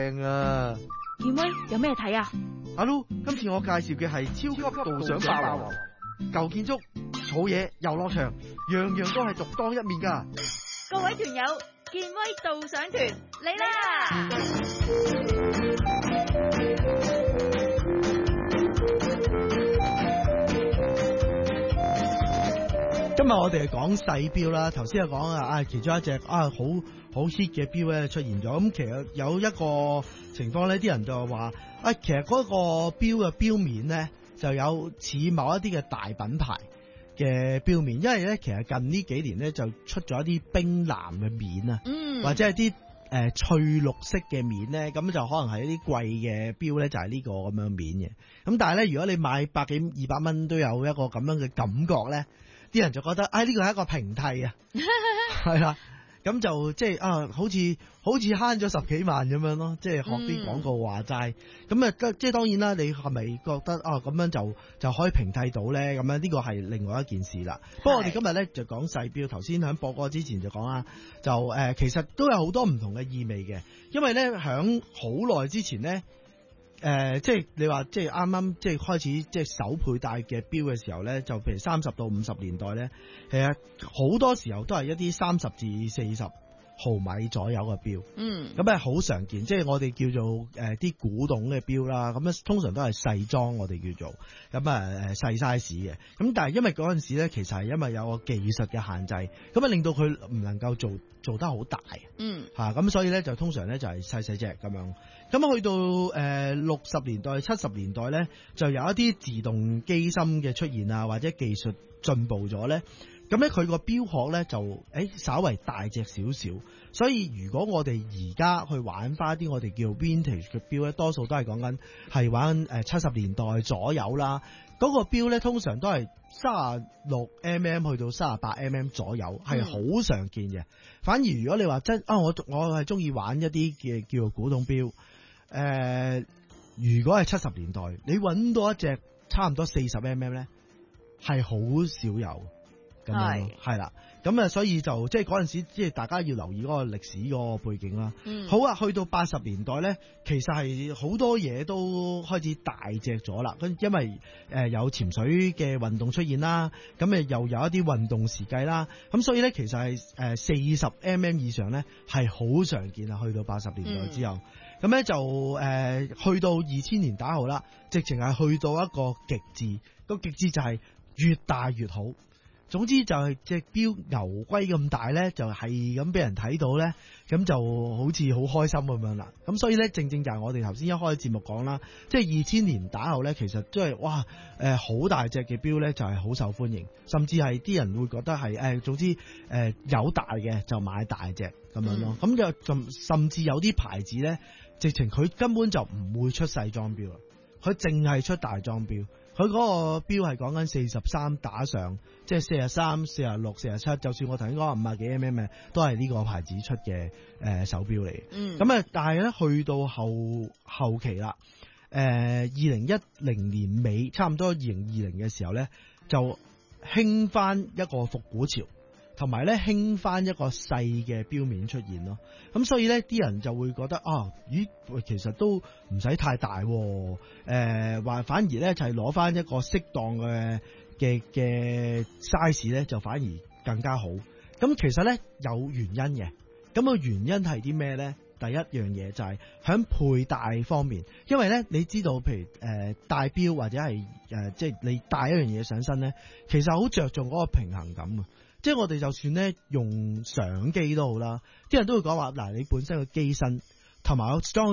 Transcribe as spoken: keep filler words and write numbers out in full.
啊！ 健威有咩睇啊？ 阿 Lu，今次我介紹嘅係超級導賞霸王，舊建築、草野、遊樂場，樣樣都係獨當一面噶。 各位團友，健威導賞團嚟啦！ 今日我哋係講細錶啦，頭先係講啊，啊其中一隻啊好好 hit 嘅錶咧出現咗。咁其實有一個情況咧，啲人就話啊，其實嗰個錶嘅錶面咧就有似某一啲嘅大品牌嘅錶面，因為咧其實近呢幾年咧就出咗一啲冰藍嘅面啊，嗯、或者係啲誒翠綠色嘅面咧，咁就可能係一啲貴嘅錶咧就係呢個咁樣面嘅。咁但係咧，如果你買百幾二百蚊都有一個咁樣嘅感覺咧。啲人就覺得，哎呢個係一個平替啊，係啦，咁就即係啊，好似好似慳咗十幾萬咁樣咯，即係學啲廣告話齋，咁啊、嗯，即係當然啦，你係咪覺得啊咁樣就就可以平替到咧？咁樣呢個係另外一件事啦。不過我哋今日咧就講細錶，頭先喺播歌之前就講啦，就誒、呃、其實都有好多唔同嘅意味嘅，因為咧響好耐之前咧。誒、呃，即係你話，即係啱啱即係開始即係手佩戴嘅錶嘅時候咧，就譬如三十到五十年代咧，其實好多時候都係一啲三十至四十毫米左右嘅錶，嗯，咁係好常見，即係我哋叫做誒啲、呃、古董嘅錶啦，咁咧通常都係細裝，我哋叫做咁啊誒細 size 嘅，咁但係因為嗰陣時咧，其實係因為有個技術嘅限制，咁啊令到佢唔能夠做做得好大，嗯，吓咁、啊、所以咧就通常咧就係細細隻咁樣，咁去到誒六十年代、七十年代咧，就有一啲自動機芯嘅出現啊，或者技術進步咗咧。咁咧佢個錶殼咧就誒、欸、稍為大隻少少，所以如果我哋而家去玩翻啲我哋叫 vintage 嘅錶咧，多數都係講緊係玩誒七十年代左右啦。嗰、那個錶咧通常都係三十六 mm 去到三十八 mm 左右，係好、嗯、常見嘅。反而如果你話真啊，我我係中意玩一啲嘅叫做古董錶，誒、呃，如果係七十年代，你揾到一隻差唔多四十 mm 咧，係好少有。咁樣係啦，咁啊，所以就即係嗰陣時，即係大家要留意嗰個歷史嗰個背景啦。嗯，好啊，去到八十年代咧，其實係好多嘢都開始大隻咗啦。咁因為誒有潛水嘅運動出現啦，咁誒又有一啲運動時計啦，咁所以咧其實係誒四十 mm 以上咧係好常見啊。去到八十年代之後，咁咧、嗯、就誒、呃、去到二千年打後啦，直情係去到一個極致，個極致就係越大越好。總之就係隻錶牛龜咁大咧，就係咁俾人睇到咧，咁就好似好開心咁樣啦。咁所以咧，正正就係我哋頭先一開節目講啦，即係二千年打後咧，其實都係哇誒好大隻嘅錶咧，就係好受歡迎，甚至係啲人會覺得係誒，總之誒有大嘅就買大隻咁樣咯。咁就甚甚至有啲牌子咧，直情佢根本就唔會出細裝錶啦，佢淨係出大裝錶。佢嗰個錶係講緊四十三打上，即係四十三、四十六、四十七，就算我頭先講五十幾 mm 都係呢個牌子出嘅誒、呃、手錶嚟。嗯，咁啊，但係咧去到後後期啦，誒二零一零年尾，差唔多二零二零嘅時候咧，就興翻一個復古潮。同埋咧興翻一個細嘅錶面出現咯，咁所以咧啲人就會覺得啊，咦，其實都唔使太大，誒、呃，話反而咧就係攞翻一個適當嘅嘅嘅 size 咧，就反而更加好。咁其實咧有原因嘅，咁個原因係啲咩咧？第一樣嘢就係響佩戴方面，因為咧你知道，譬如誒、呃、戴錶或者係誒、呃、即係你戴一樣嘢上身咧，其實好着重嗰個平衡感啊。即係我哋就算咧用相機都好啦，啲人都會講話嗱，你本身個機身同埋我裝